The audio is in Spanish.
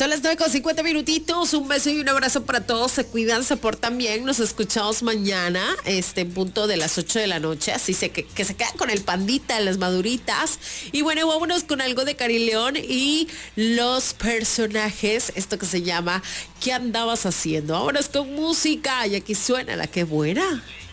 Son las 9:50. Un beso y un abrazo para todos. Se cuidan, se portan bien. Nos escuchamos mañana, en punto de las 8 de la noche. Así que se quedan con el pandita, las maduritas. Y bueno, vámonos con algo de Cari León y los personajes. Esto que se llama ¿Qué andabas haciendo? Vámonos con música. Y aquí suena la que buena.